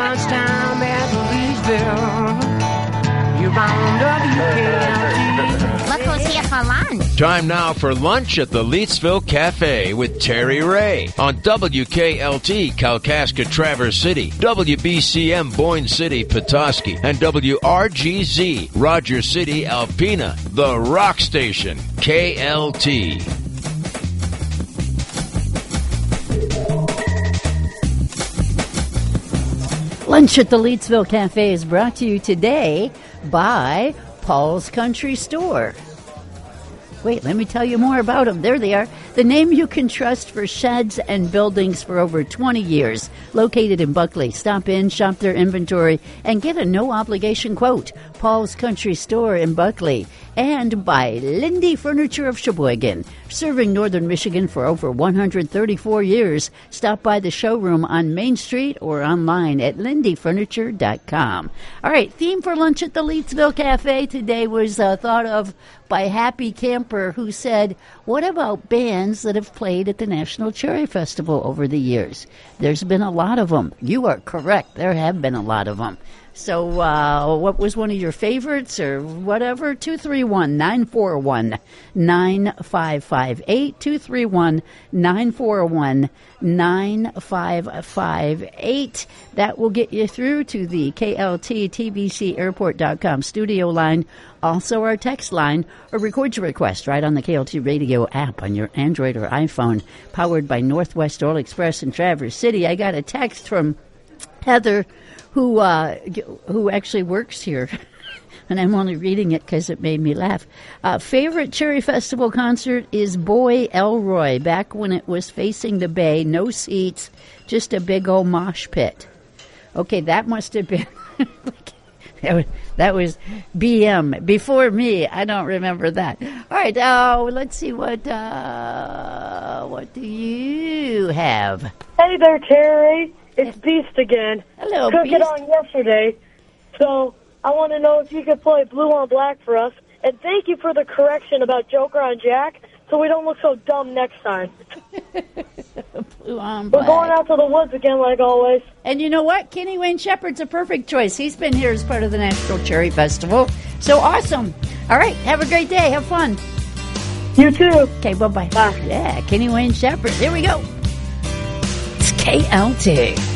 lunchtime at Leesville. You're on WKLT. Look who's here for lunch. Time now for lunch at the Leetsville Cafe with Terry Ray on WKLT Kalkaska Traverse City, WBCM Boyne City Petoskey, and WRGZ Rogers City Alpena, the rock station, KLT. Lunch at the Leetsville Cafe is brought to you today by Paul's Country Store. Wait, let me tell you more about them. There they are. The name you can trust for sheds and buildings for over 20 years. Located in Buckley. Stop in, shop their inventory, and get a no-obligation quote. Paul's Country Store in Buckley. And by Lindy Furniture of Sheboygan. Serving northern Michigan for over 134 years. Stop by the showroom on Main Street or online at lindyfurniture.com. All right, theme for lunch at the Leetsville Cafe today was thought of by Happy Camper, who said, what about bands that have played at the National Cherry Festival over the years? There's been a lot of them. You are correct. There have been a lot of them. So what was one of your favorites or whatever? 231-941-9558. 231-941-9558. That will get you through to the KLTTBCAirport.com studio line. Also our text line, or record your request right on the KLT radio app on your Android or iPhone, powered by Northwest Oil Express in Traverse City. I got a text from Heather, who actually works here, and I'm only reading it because it made me laugh. Favorite Cherry Festival concert is Boy Elroy, back when it was facing the bay, no seats, just a big old mosh pit. Okay, that must have been... That was BM. Before me, I don't remember that. All right, let's see, what do you have? Hey there, Terry. It's Beast again. Hello, Took Beast. it on yesterday, so I want to know if you could play Blue on Black for us. And thank you for the correction about Joker on Jack, so we don't look so dumb next time. Blue on Black. We're going out to the woods again, like always. And you know what? Kenny Wayne Shepherd's a perfect choice. He's been here as part of the National Cherry Festival. So awesome. All right, have a great day. Have fun. You too. Okay, bye-bye. Bye. Yeah, Kenny Wayne Shepherd. Here we go. It's KLT.